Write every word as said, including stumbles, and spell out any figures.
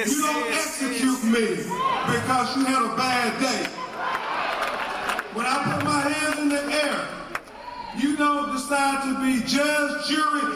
yes, you don't yes, execute yes. me because you had a bad day. When I put my hands in the air, you don't decide to be judge, jury,